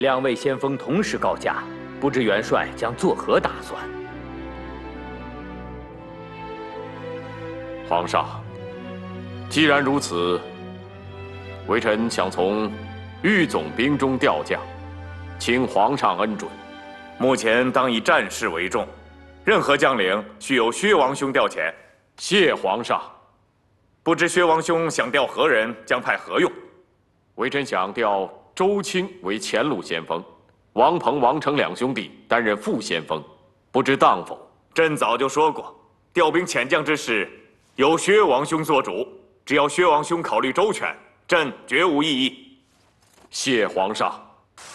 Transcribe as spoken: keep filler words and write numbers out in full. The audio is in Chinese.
两位先锋同时告假，不知元帅将作何打算？ 皇上，既然如此，微臣想从御总兵中调将，请皇上恩准。 目前当以战事为重，任何将领须由薛王兄调遣。 谢皇上。 不知薛王兄想调何人，将派何用？ 微臣想调周清为前路先锋，王鹏、王成两兄弟担任副先锋，不知当否？ 朕早就说过，调兵遣将之事由薛王兄做主，只要薛王兄考虑周全，朕绝无异议。 谢皇上。